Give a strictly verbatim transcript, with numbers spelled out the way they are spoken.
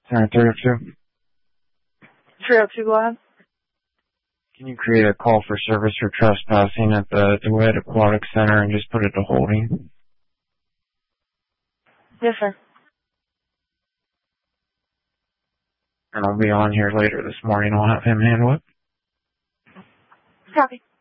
Center three oh two. three oh two, go ahead. Can you create a call for service for trespassing at the DeWitt Aquatic Center and just put it to holding? Yes, sir. And I'll be on here later this morning. I'll have him handle it. Copy.